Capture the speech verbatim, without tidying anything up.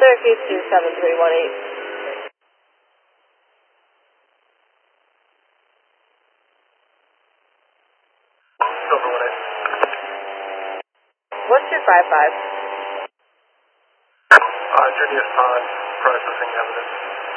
Syracuse two seven three one eight. Silver one eight. What's your five five? Uh, Junior five, processing evidence.